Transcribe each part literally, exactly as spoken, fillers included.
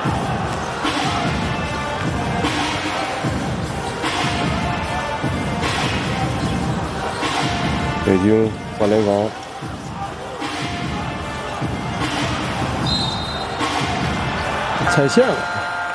北京三连防。 踩线了。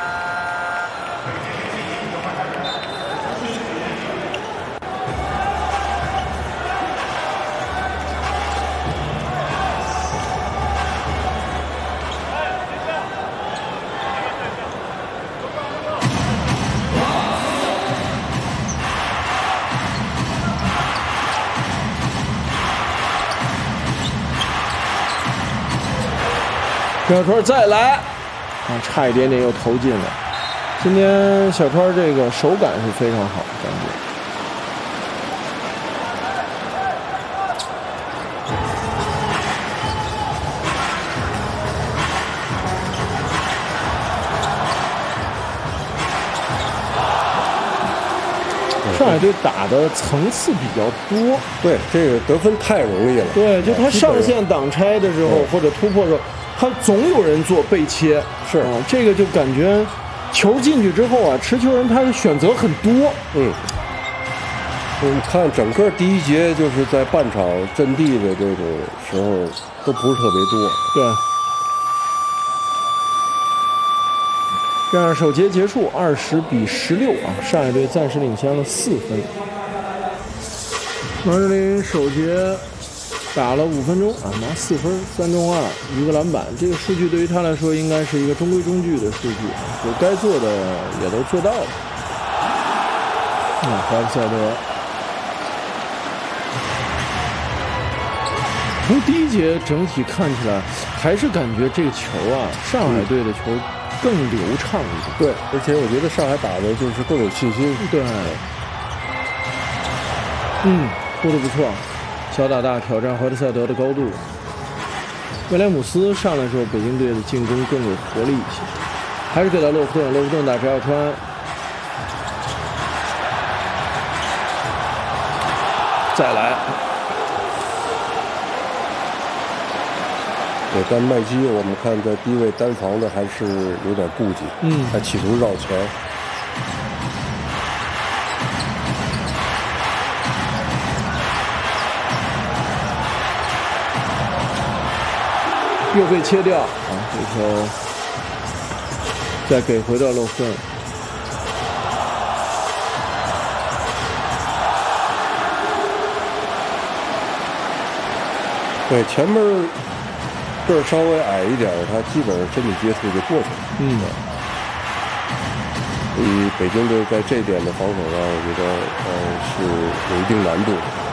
小川再来，啊，差一点点又投进了。今天小川这个手感是非常好，感觉。上海队打的层次比较多， 对，这个得分太容易了。 对，就他上线挡拆的时候或者突破的时候。他总有人做背切， 是啊，这个就感觉球进去之后啊，持球人他的选择很多。 嗯，我们看整个第一节就是在半场阵地的这个时候都不是特别多。 对，这样首节结束，二十比十六啊，上海队暂时领先了四分。王志林首节打了五分钟啊，拿四分，三中二，一个篮板。这个数据对于他来说应该是一个中规中矩的数据，有该做的也都做到了。啊，怀特塞德从第一节整体看起来，还是感觉这个球啊，上海队的球更流畅一点。 对，而且我觉得上海打的就是更有信心。 对，嗯，做得不错。小打大挑战怀特塞德的高度。威廉姆斯上来之后，北京队的进攻更有活力一些。还是给到洛夫顿，洛夫顿打翟耀川。再来。 对，但麦基我们看在低位单防的还是有点顾忌， 嗯， 他企图绕前。 又被切掉啊！这球再给回到洛夫顿。 对，前面个儿稍微矮一点，他基本上身体接触就过去了。 嗯。 所以北京队在这点的防守上，我觉得呃是有一定难度的。